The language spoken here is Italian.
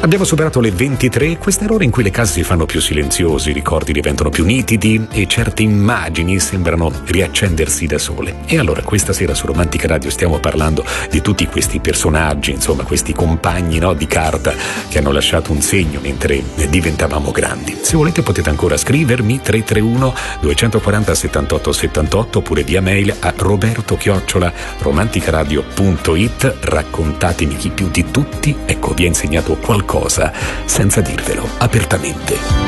Abbiamo superato le 23, questa è l'ora in cui le case si fanno più silenziosi, i ricordi diventano più nitidi e certe immagini sembrano riaccendersi da sole. E allora questa sera su Romantica Radio stiamo parlando di tutti questi personaggi, insomma questi compagni, no, di carta che hanno lasciato un segno mentre diventavamo grandi. Se volete potete ancora scrivermi 331 240 78 78 oppure via mail a roberto@romanticaradio.it. Raccontatemi chi più di tutti, ecco, vi ha insegnato qualcosa senza dirvelo apertamente.